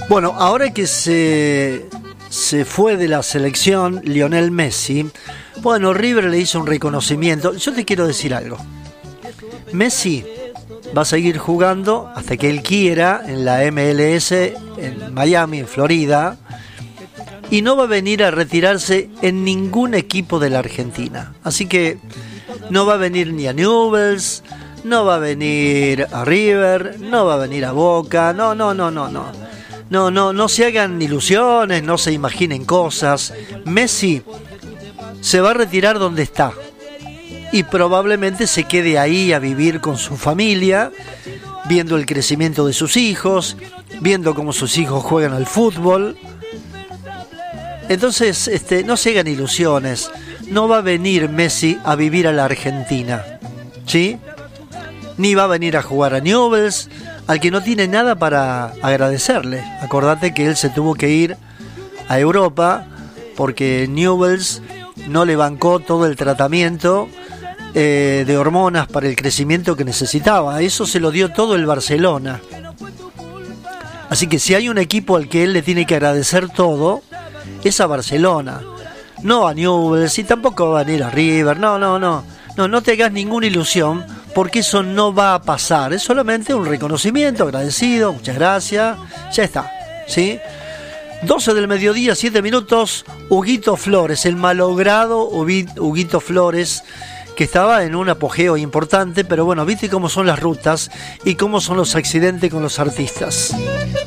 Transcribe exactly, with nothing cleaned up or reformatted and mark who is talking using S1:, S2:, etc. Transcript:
S1: Bueno, ahora que se, se fue de la selección Lionel Messi, bueno, River le hizo un reconocimiento. Yo te quiero decir algo. Messi va a seguir jugando hasta que él quiera en la M L S en Miami, en Florida, y no va a venir a retirarse en ningún equipo de la Argentina. Así que no va a venir ni a Newell's, no va a venir a River, no va a venir a Boca, no, no, no, no, no. No, no, no se hagan ilusiones, no se imaginen cosas. Messi se va a retirar donde está y probablemente se quede ahí a vivir con su familia, viendo el crecimiento de sus hijos, viendo cómo sus hijos juegan al fútbol. Entonces, este, no se hagan ilusiones. No va a venir Messi a vivir a la Argentina, ¿sí? Ni va a venir a jugar a Newell's, al que no tiene nada para agradecerle. Acordate que él se tuvo que ir a Europa porque Newell's no le bancó todo el tratamiento eh, de hormonas para el crecimiento que necesitaba. Eso se lo dio todo el Barcelona. Así que si hay un equipo al que él le tiene que agradecer todo, es a Barcelona, no a Newell's, y tampoco va a venir a River. No, no, no, no, no te hagas ninguna ilusión, porque eso no va a pasar. Es solamente un reconocimiento, agradecido, muchas gracias, ya está, ¿sí? doce del mediodía, siete minutos. Huguito Flores, el malogrado Huguito Flores, que estaba en un apogeo importante, pero bueno, viste cómo son las rutas y cómo son los accidentes con los artistas.